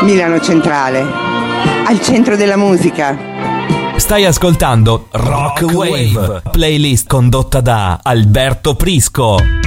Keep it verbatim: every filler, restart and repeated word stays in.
Milano Centrale, al centro della musica. Stai ascoltando Rock Wave, playlist condotta da Alberto Prisco.